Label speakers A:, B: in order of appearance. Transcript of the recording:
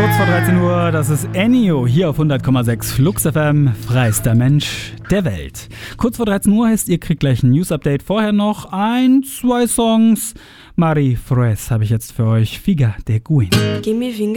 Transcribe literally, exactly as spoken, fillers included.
A: Kurz vor dreizehn Uhr, das ist Ennio hier auf hundert Komma sechs Flux F M, freister Mensch der Welt. Kurz vor dreizehn Uhr heißt, ihr kriegt gleich ein News-Update. Vorher noch ein, zwei Songs. Marie Froes habe ich jetzt für euch. Figa de Guin.